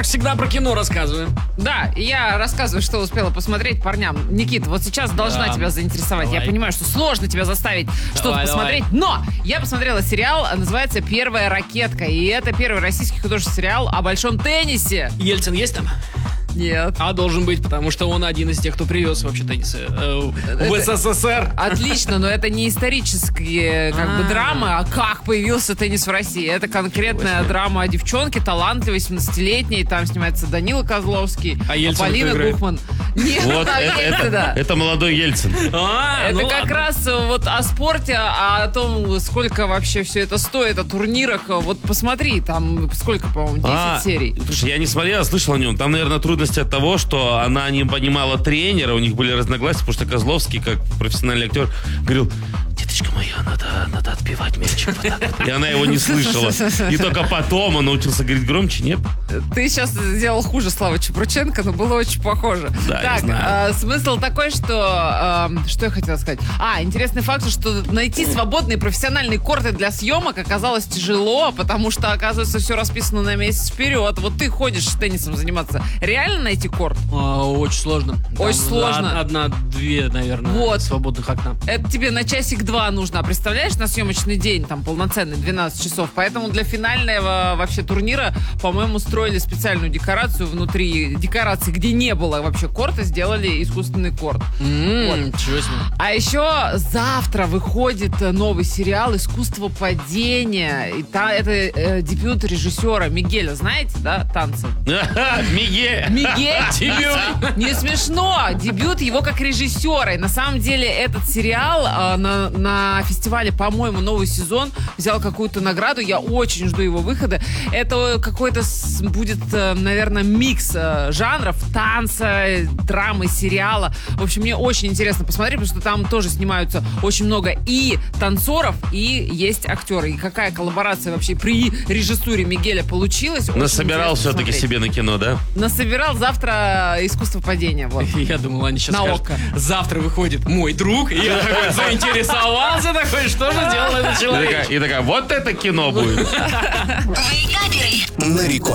Всегда про кино рассказываем. Да, и я рассказываю, что успела посмотреть парням. Никит, вот сейчас должна тебя заинтересовать. Давай. Я понимаю, что сложно тебя заставить что-то посмотреть, но я посмотрела сериал, называется «Первая ракетка». И это первый российский художественный сериал о большом теннисе. Ельцин есть там? Нет. А должен быть, потому что он один из тех, кто привез вообще теннисы в СССР. Отлично, но это не исторические драмы, а как появился теннис в России. Это конкретная драма о девчонке, талантливой, 17-летней. Там снимается Данила Козловский, А Ельцин Полина кто играет? Гухман. Нет, Вот там Ельцина. это молодой Ельцин. Это как раз вот о спорте, о том, сколько вообще все это стоит, о турнирах. Вот посмотри, там сколько, по-моему, 10 серий. Слушай, я не смотрел, слышал о нем. Там, наверное, трудности от того, что она не понимала тренера, у них были разногласия, потому что Козловский, как профессиональный актер, говорил: деточка моя, надо отбивать мячик. Вот так вот. И она его не слышала. И только потом он научился говорить громче, нет? Ты сейчас сделал хуже Славы Чепрученко, но было очень похоже. Да, я Так, знаю. смысл такой, что... что я хотела сказать? Интересный факт, что найти свободные профессиональные корты для съемок оказалось тяжело, потому что, оказывается, все расписано на месяц вперед. Вот ты ходишь с теннисом заниматься. Реально найти корт? Очень сложно. Очень Там сложно. Одна-две, наверное, Вот. свободных окна. Это тебе на часик-два нужно, а представляешь, на съемочный день, там, полноценный, 12 часов. Поэтому для финального вообще турнира, по-моему, строили специальную декорацию внутри декорации, где не было вообще корта, сделали искусственный корт. Ничего себе. А еще завтра выходит новый сериал «Искусство падения». И это дебют режиссера Мигеля, знаете, да, танцы? Мигель! Мигель? Не смешно. Дебют его как режиссера. И на самом деле этот сериал на фестивале, по-моему, новый сезон взял какую-то награду. Я очень жду его выхода. Это какой-то будет, наверное, микс жанров: танца, драмы, сериала. В общем, мне очень интересно посмотреть, потому что там тоже снимаются очень много и танцоров, и есть актеры. И какая коллаборация вообще при режиссуре Мигеля получилась. Очень Насобирал интересно все-таки смотреть. себе на кино, да? Насобирал завтра «Искусство падения». Вот. Я думал, они сейчас На скажут: око. завтра выходит мой друг. И я такой заинтересовался, такой, что же делал этот человек? И такая, вот это кино будет. Двойкаперы. На рекорд.